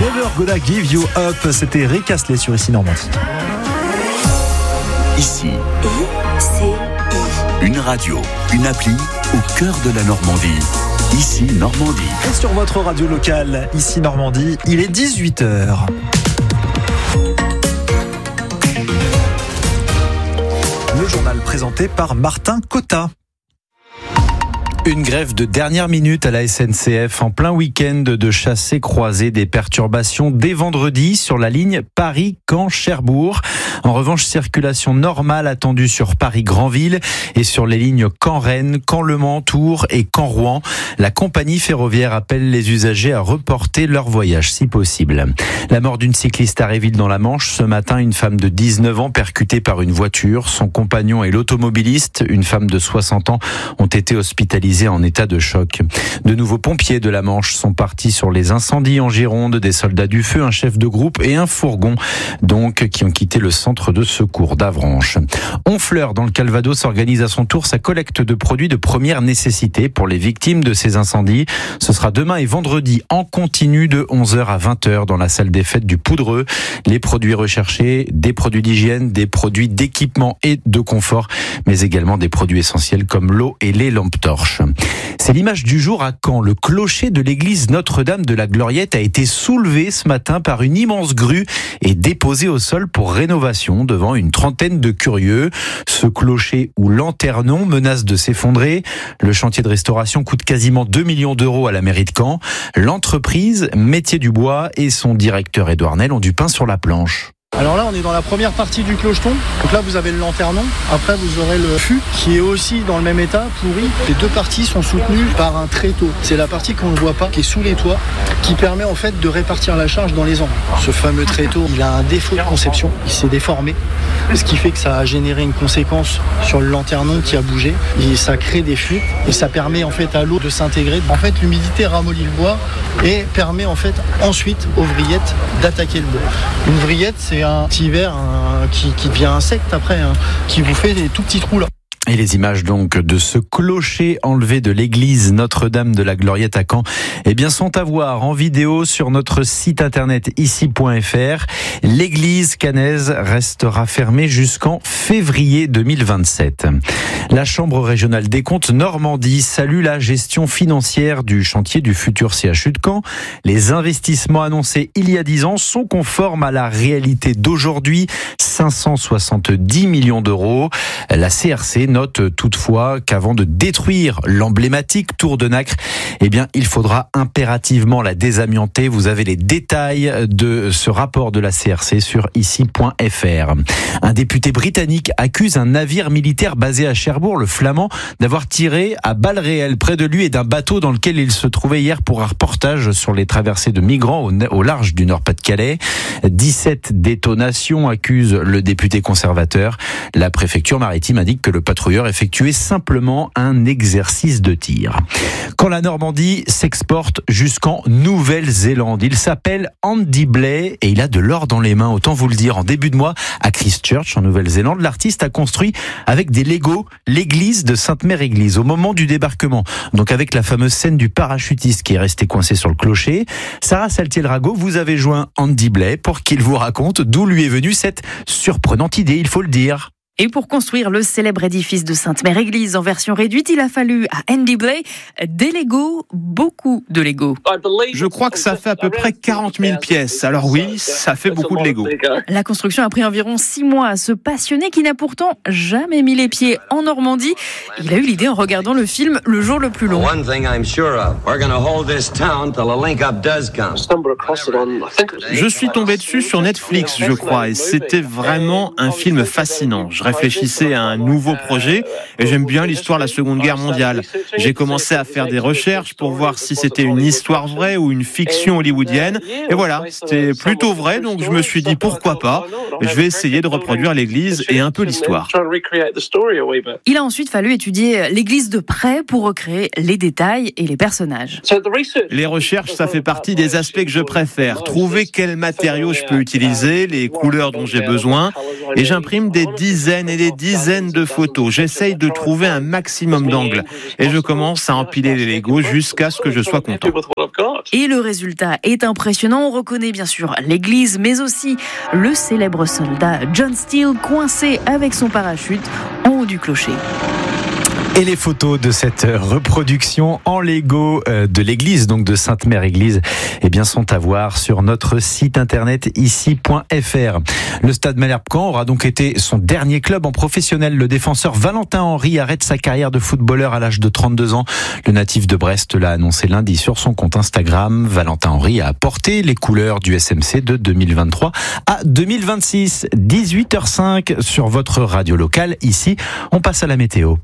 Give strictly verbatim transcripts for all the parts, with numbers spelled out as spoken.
Never Gonna Give You Up, c'était Rick Astley sur Ici Normandie. Ici, une radio, une appli au cœur de la Normandie. Ici Normandie. Et sur votre radio locale, Ici Normandie, il est dix-huit heures. Le journal présenté par Martin Cotta. Une grève de dernière minute à la S N C F en plein week-end de chassés-croisés, des perturbations dès vendredi sur la ligne Paris-Caen-Cherbourg. En revanche, circulation normale attendue sur Paris-Granville et sur les lignes Caen-Rennes, Caen-Le Mans, Tours et Caen-Rouen. La compagnie ferroviaire appelle les usagers à reporter leur voyage si possible. La mort d'une cycliste à Réville dans la Manche. Ce matin, une femme de dix-neuf ans percutée par une voiture. Son compagnon et l'automobiliste, une femme de soixante ans, ont été hospitalisés en état de choc. De nouveaux pompiers de la Manche sont partis sur les incendies en Gironde, des soldats du feu, un chef de groupe et un fourgon, donc, qui ont quitté le centre de secours d'Avranches. Honfleur, dans le Calvados, organise à son tour sa collecte de produits de première nécessité pour les victimes de ces incendies. Ce sera demain et vendredi en continu de onze heures à vingt heures dans la salle des fêtes du Poudreux. Les produits recherchés, des produits d'hygiène, des produits d'équipement et de confort, mais également des produits essentiels comme l'eau et les lampes torches. C'est l'image du jour à Caen. Le clocher de l'église Notre-Dame de la Gloriette a été soulevé ce matin par une immense grue et déposé au sol pour rénovation devant une trentaine de curieux. Ce clocher ou lanternon menace de s'effondrer. Le chantier de restauration coûte quasiment deux millions d'euros à la mairie de Caen. L'entreprise Métier du Bois et son directeur Édouard Nel ont du pain sur la planche. Alors là, on est dans la première partie du clocheton. Donc là, vous avez le lanternon. Après, vous aurez le fût qui est aussi dans le même état, pourri. Les deux parties sont soutenues par un tréteau. C'est la partie qu'on ne voit pas, qui est sous les toits, qui permet en fait de répartir la charge dans les angles. Ce fameux tréteau, il a un défaut de conception. Il s'est déformé, ce qui fait que ça a généré une conséquence sur le lanternon qui a bougé. Et ça crée des fuites et ça permet en fait à l'eau de s'intégrer. En fait, l'humidité ramollit le bois et permet en fait ensuite aux vrillettes d'attaquer le bois. Une vrillette, c'est un petit verre un, qui, qui devient insecte après, hein, qui vous fait des tout petits trous là. Et les images donc de ce clocher enlevé de l'église Notre-Dame de la Gloriette à Caen, eh bien, sont à voir en vidéo sur notre site internet ici point f r. L'église caennaise restera fermée jusqu'en février deux mille vingt-sept. La Chambre régionale des comptes Normandie salue la gestion financière du chantier du futur C H U de Caen. Les investissements annoncés il y a dix ans sont conformes à la réalité d'aujourd'hui, cinq cent soixante-dix millions d'euros. La C R C note toutefois qu'avant de détruire l'emblématique tour de Nacre, eh bien, il faudra impérativement la désamianter. Vous avez les détails de ce rapport de la C R C sur ici point f r. Un député britannique accuse un navire militaire basé à Cherbourg, le Flamand, d'avoir tiré à balles réelles près de lui et d'un bateau dans lequel il se trouvait hier pour un reportage sur les traversées de migrants au large du Nord-Pas-de-Calais. dix-sept détonations accuse le député conservateur. La préfecture maritime indique que le patrouilleur effectuait simplement un exercice de tir. Quand la Normandie s'exporte jusqu'en Nouvelle-Zélande, il s'appelle Andy Blay et il a de l'or dans les mains, autant vous le dire. En début de mois, à Christchurch, en Nouvelle-Zélande, l'artiste a construit avec des Legos l'église de Sainte-Mère-Église au moment du débarquement. Donc avec la fameuse scène du parachutiste qui est resté coincé sur le clocher. Sarah Saltiel-Rago, vous avez joint Andy Blay pour qu'il vous raconte d'où lui est venue cette surprenante idée, il faut le dire. Et pour construire le célèbre édifice de Sainte-Mère-Église en version réduite, il a fallu à Andy Blay des Legos, beaucoup de Legos. Je crois que ça fait à peu près quarante mille pièces. Alors oui, ça fait beaucoup de Legos. La construction a pris environ six mois à ce passionné qui n'a pourtant jamais mis les pieds en Normandie. Il a eu l'idée en regardant le film Le jour le plus long. Je suis tombé dessus sur Netflix, je crois, et c'était vraiment un film fascinant. Je réfléchissais à un nouveau projet et j'aime bien l'histoire de la Seconde Guerre mondiale. J'ai commencé à faire des recherches pour voir si c'était une histoire vraie ou une fiction hollywoodienne. Et voilà, c'était plutôt vrai, donc je me suis dit pourquoi pas. Je vais essayer de reproduire l'église et un peu l'histoire. Il a ensuite fallu étudier l'église de près pour recréer les détails et les personnages. Les recherches, ça fait partie des aspects que je préfère. Trouver quels matériaux je peux utiliser, les couleurs dont j'ai besoin. et j'imprime des dizaines et des dizaines de photos. J'essaye de trouver un maximum d'angles et je commence à empiler les Legos jusqu'à ce que je sois content. Et le résultat est impressionnant. On reconnaît bien sûr l'église, mais aussi le célèbre soldat John Steele coincé avec son parachute en haut du clocher. Et les photos de cette reproduction en Lego de l'église, donc de Sainte-Mère-Église, eh bien, sont à voir sur notre site internet ici point f r. Le Stade Malherbe-Caen aura donc été son dernier club en professionnel. Le défenseur Valentin Henry arrête sa carrière de footballeur à l'âge de trente-deux ans. Le natif de Brest l'a annoncé lundi sur son compte Instagram. Valentin Henry a porté les couleurs du S M C de deux mille vingt-trois à deux mille vingt-six. dix-huit heures cinq sur votre radio locale. Ici, on passe à la météo.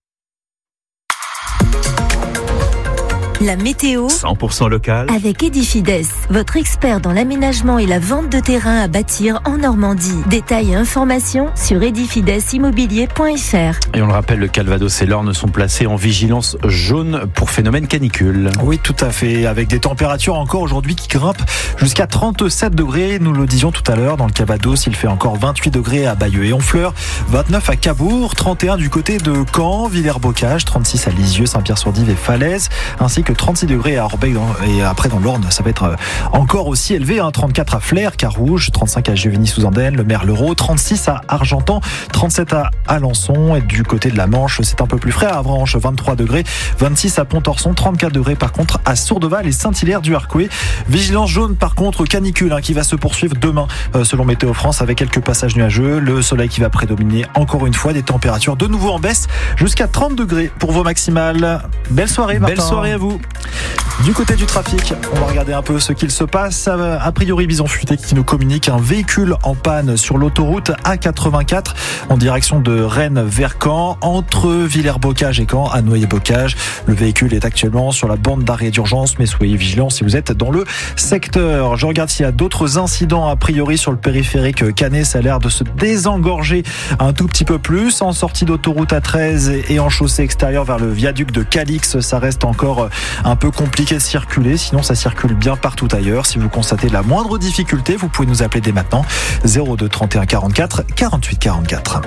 La météo cent pour cent local avec Edifides, votre expert dans l'aménagement et la vente de terrain à bâtir en Normandie. Détails et informations sur edifides immobilier point f r. Et on le rappelle, le Calvados et l'Orne sont placés en vigilance jaune pour phénomène canicule. Oui, tout à fait, avec des températures encore aujourd'hui qui grimpent jusqu'à trente-sept degrés. Nous le disions tout à l'heure, dans le Calvados, il fait encore vingt-huit degrés à Bayeux et Honfleur, vingt-neuf à Cabourg, trente et un du côté de Caen, Villers-Bocage, trente-six à Lisieux, Saint-Pierre-sur-Dive et Falaise, ainsi que trente-six degrés à Orbeil et après dans l'Orne, ça va être encore aussi élevé, hein, trente-quatre à Flers, Carouge, trente-cinq à Gévigny-sous-Andenne, le Merlereau, trente-six à Argentan, trente-sept à Alençon et du côté de la Manche, c'est un peu plus frais à Avranches, vingt-trois degrés, vingt-six à Pont-Orson, trente-quatre degrés par contre à Sourdeval et Saint-Hilaire-du-Harcouët. Vigilance jaune par contre canicule hein, qui va se poursuivre demain euh, selon Météo France avec quelques passages nuageux, le soleil qui va prédominer encore une fois, des températures de nouveau en baisse jusqu'à trente degrés pour vos maximales. Belle soirée Martin. Belle soirée à vous. Du côté du trafic, on va regarder un peu ce qu'il se passe. A priori, Bison Futé qui nous communique un véhicule en panne sur l'autoroute A quatre-vingt-quatre en direction de Rennes vers Caen, entre Villers-Bocage et Caen à Noyer-Bocage. Le véhicule est actuellement sur la bande d'arrêt d'urgence, mais soyez vigilants si vous êtes dans le secteur. Je regarde s'il y a d'autres incidents a priori sur le périphérique Canet. Ça a l'air de se désengorger un tout petit peu plus. En sortie d'autoroute A treize et en chaussée extérieure vers le viaduc de Calix, ça reste encore un peu compliqué de circuler, sinon ça circule bien partout ailleurs. Si vous constatez la moindre difficulté, vous pouvez nous appeler dès maintenant zéro deux trente et un quarante-quatre quarante-huit quarante-quatre.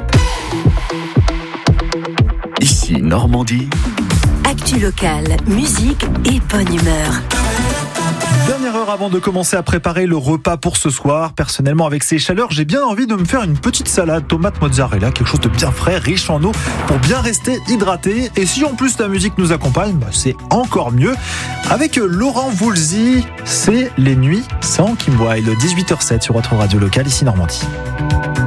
Ici Normandie. Actu locale, musique et bonne humeur. Dernière heure avant de commencer à préparer le repas pour ce soir. Personnellement, avec ces chaleurs, j'ai bien envie de me faire une petite salade tomate mozzarella, quelque chose de bien frais, riche en eau, pour bien rester hydraté. Et si en plus la musique nous accompagne, bah c'est encore mieux. Avec Laurent Voulzy, c'est Les Nuits sans Kim Wilde, dix-huit heures sept sur votre radio locale ici Normandie.